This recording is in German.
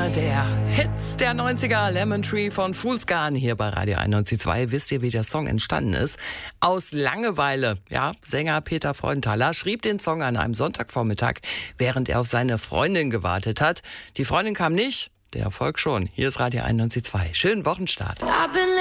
Einer der Hits der 90er, Lemon Tree von Fool's Gone, hier bei Radio 91.2. Wisst ihr, wie der Song entstanden ist? Aus Langeweile. Ja, Sänger Peter Freundenthaler schrieb den Song an einem Sonntagvormittag, während er auf seine Freundin gewartet hat. Die Freundin kam nicht, der Erfolg schon. Hier ist Radio 91.2. Schönen Wochenstart.